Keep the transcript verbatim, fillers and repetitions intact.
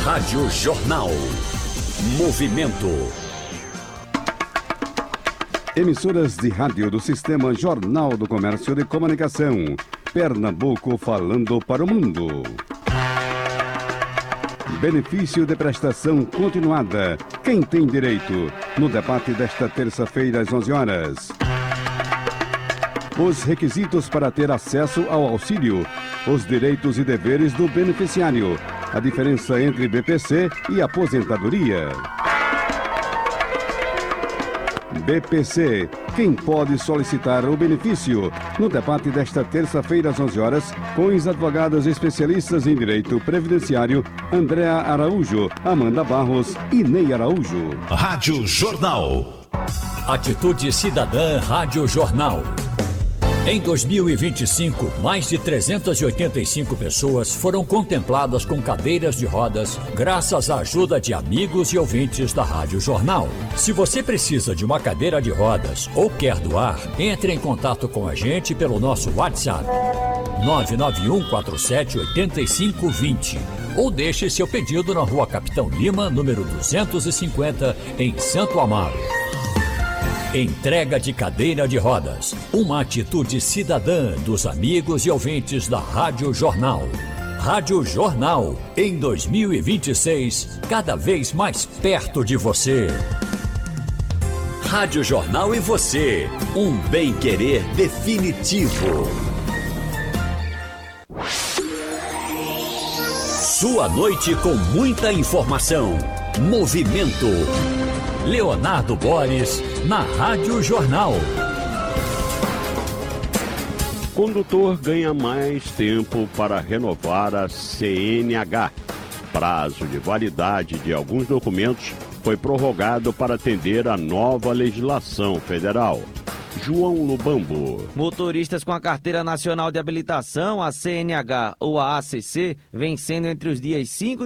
Rádio Jornal. Movimento. Emissoras de rádio do Sistema Jornal do Comércio de Comunicação. Pernambuco falando para o mundo. Benefício de prestação continuada. Quem tem direito? No debate desta terça-feira às onze horas. Os requisitos para ter acesso ao auxílio. Os direitos e deveres do beneficiário. A diferença entre B P C e aposentadoria. B P C. Quem pode solicitar o benefício? No debate desta terça-feira às onze horas, com os advogados especialistas em direito previdenciário, Andréa Araújo, Amanda Barros e Ney Araújo. Rádio Jornal. Atitude Cidadã Rádio Jornal. Em dois mil e vinte e cinco, mais de trezentas e oitenta e cinco pessoas foram contempladas com cadeiras de rodas graças à ajuda de amigos e ouvintes da Rádio Jornal. Se você precisa de uma cadeira de rodas ou quer doar, entre em contato com a gente pelo nosso WhatsApp nove nove um quatro sete oito cinco dois zero ou deixe seu pedido na Rua Capitão Lima, número duzentos e cinquenta, em Santo Amaro. Entrega de cadeira de rodas. Uma atitude cidadã dos amigos e ouvintes da Rádio Jornal. Rádio Jornal, em dois mil e vinte e seis, cada vez mais perto de você. Rádio Jornal e você. Um bem-querer definitivo. Sua noite com muita informação. Movimento. Leonardo Boris, na Rádio Jornal. Condutor ganha mais tempo para renovar a C N H. Prazo de validade de alguns documentos foi prorrogado para atender a nova legislação federal. João Lubambo. Motoristas com a Carteira Nacional de Habilitação, a C N H ou a A C C, vencendo entre os dias cinco